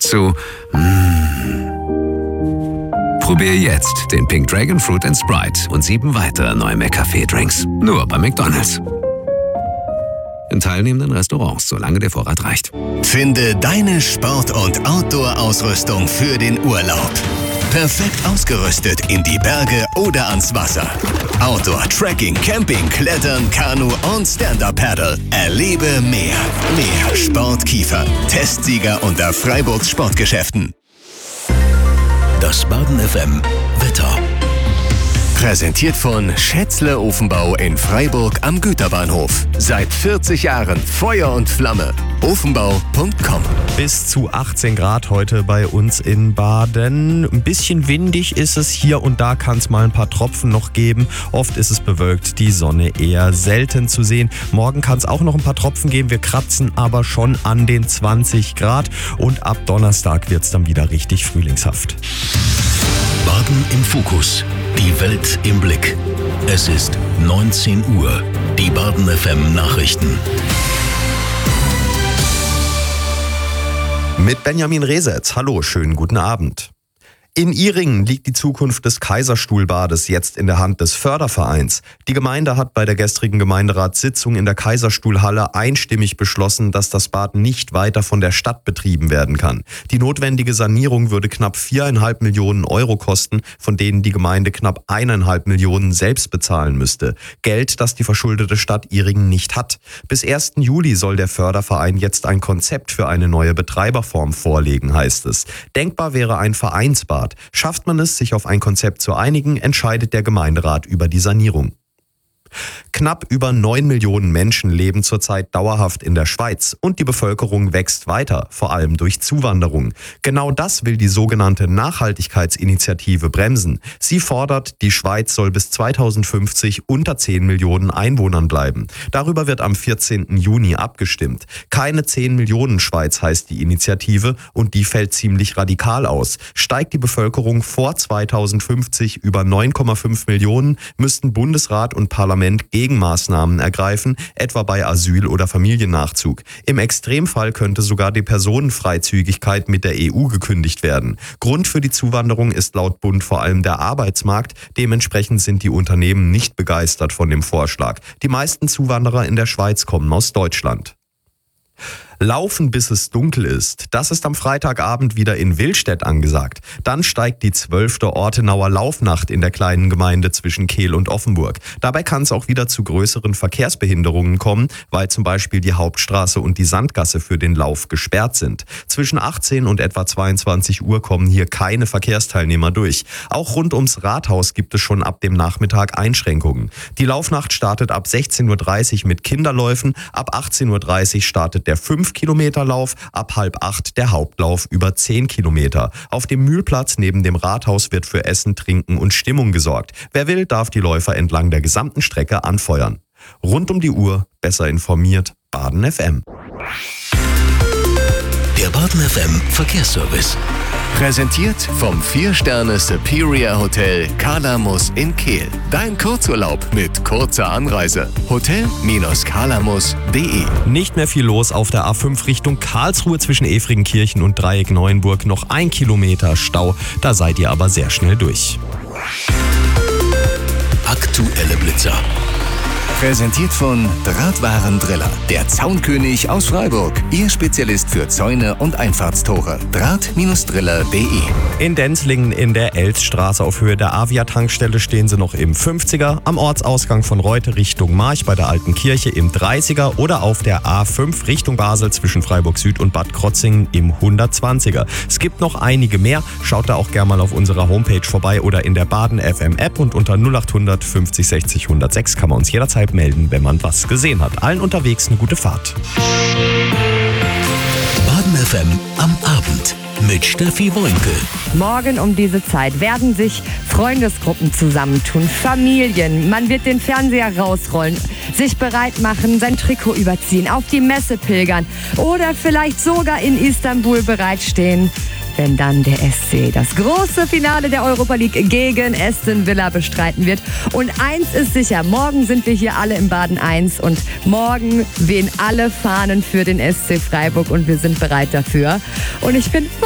zu Probier jetzt den Pink Dragon Fruit & Sprite und 7 weitere neue McCafé-Drinks. Nur bei McDonald's. In teilnehmenden Restaurants, solange der Vorrat reicht. Finde deine Sport- und Outdoor-Ausrüstung für den Urlaub. Perfekt ausgerüstet in die Berge oder ans Wasser. Outdoor, Trekking, Camping, Klettern, Kanu und Stand-Up-Paddle. Erlebe mehr. Mehr Sport Kiefer. Testsieger unter Freiburgs Sportgeschäften. Das Baden FM Wetter. Präsentiert von Schätzle Ofenbau in Freiburg am Güterbahnhof. Seit 40 Jahren Feuer und Flamme. Ofenbau.com. Bis zu 18 Grad heute bei uns in Baden. Ein bisschen windig ist es. Hier und da kann es mal ein paar Tropfen noch geben. Oft ist es bewölkt, die Sonne eher selten zu sehen. Morgen kann es auch noch ein paar Tropfen geben. Wir kratzen aber schon an den 20 Grad. Und ab Donnerstag wird es dann wieder richtig frühlingshaft. Baden im Fokus. Die Welt im Blick. Es ist 19 Uhr. Die Baden FM Nachrichten. Mit Benjamin Resetz. Hallo, schönen guten Abend. In Ihringen liegt die Zukunft des Kaiserstuhlbades jetzt in der Hand des Fördervereins. Die Gemeinde hat bei der gestrigen Gemeinderatssitzung in der Kaiserstuhlhalle einstimmig beschlossen, dass das Bad nicht weiter von der Stadt betrieben werden kann. Die notwendige Sanierung würde knapp 4,5 Millionen Euro kosten, von denen die Gemeinde knapp 1,5 Millionen selbst bezahlen müsste. Geld, das die verschuldete Stadt Ihringen nicht hat. Bis 1. Juli soll der Förderverein jetzt ein Konzept für eine neue Betreiberform vorlegen, heißt es. Denkbar wäre ein Vereinsbad. Schafft man es, sich auf ein Konzept zu einigen, entscheidet der Gemeinderat über die Sanierung. Knapp über 9 Millionen Menschen leben zurzeit dauerhaft in der Schweiz und die Bevölkerung wächst weiter, vor allem durch Zuwanderung. Genau das will die sogenannte Nachhaltigkeitsinitiative bremsen. Sie fordert, die Schweiz soll bis 2050 unter 10 Millionen Einwohnern bleiben. Darüber wird am 14. Juni abgestimmt. Keine 10 Millionen Schweiz heißt die Initiative und die fällt ziemlich radikal aus. Steigt die Bevölkerung vor 2050 über 9,5 Millionen, müssten Bundesrat und Parlament Gegenmaßnahmen ergreifen, etwa bei Asyl- oder Familiennachzug. Im Extremfall könnte sogar die Personenfreizügigkeit mit der EU gekündigt werden. Grund für die Zuwanderung ist laut Bund vor allem der Arbeitsmarkt. Dementsprechend sind die Unternehmen nicht begeistert von dem Vorschlag. Die meisten Zuwanderer in der Schweiz kommen aus Deutschland. Laufen, bis es dunkel ist. Das ist am Freitagabend wieder in Willstedt angesagt. Dann steigt die 12. Ortenauer Laufnacht in der kleinen Gemeinde zwischen Kehl und Offenburg. Dabei kann es auch wieder zu größeren Verkehrsbehinderungen kommen, weil zum Beispiel die Hauptstraße und die Sandgasse für den Lauf gesperrt sind. Zwischen 18 und etwa 22 Uhr kommen hier keine Verkehrsteilnehmer durch. Auch rund ums Rathaus gibt es schon ab dem Nachmittag Einschränkungen. Die Laufnacht startet ab 16.30 Uhr mit Kinderläufen, ab 18.30 Uhr startet der 5-Kilometer-Lauf, ab 7:30 der Hauptlauf über 10 Kilometer. Auf dem Mühlplatz neben dem Rathaus wird für Essen, Trinken und Stimmung gesorgt. Wer will, darf die Läufer entlang der gesamten Strecke anfeuern. Rund um die Uhr, besser informiert, Baden FM. Der Baden FM Verkehrsservice. Präsentiert vom 4-Sterne Superior Hotel Kalamus in Kehl. Dein Kurzurlaub mit kurzer Anreise. Hotel-kalamus.de. Nicht mehr viel los auf der A5 Richtung Karlsruhe zwischen Efringenkirchen und Dreieck Neuenburg. Noch 1 Kilometer Stau, da seid ihr aber sehr schnell durch. Aktuelle Blitzer. Präsentiert von Drahtwarendriller, der Zaunkönig aus Freiburg. Ihr Spezialist für Zäune und Einfahrtstore. Draht-driller.de. In Denzlingen in der Elzstraße auf Höhe der Avia-Tankstelle stehen sie noch im 50er, am Ortsausgang von Reute Richtung March bei der Alten Kirche im 30er oder auf der A5 Richtung Basel zwischen Freiburg Süd und Bad Krotzingen im 120er. Es gibt noch einige mehr, schaut da auch gerne mal auf unserer Homepage vorbei oder in der Baden FM App und unter 0800 50 60 106 kann man uns jederzeit melden, wenn man was gesehen hat. Allen unterwegs eine gute Fahrt. Baden FM am Abend mit Steffi Woinke. Morgen um diese Zeit werden sich Freundesgruppen zusammentun, Familien. Man wird den Fernseher rausrollen, sich bereit machen, sein Trikot überziehen, auf die Messe pilgern oder vielleicht sogar in Istanbul bereitstehen, wenn dann der SC das große Finale der Europa League gegen Aston Villa bestreiten wird. Und eins ist sicher, morgen sind wir hier alle im Baden 1 und morgen wehen alle Fahnen für den SC Freiburg und wir sind bereit dafür. Und ich bin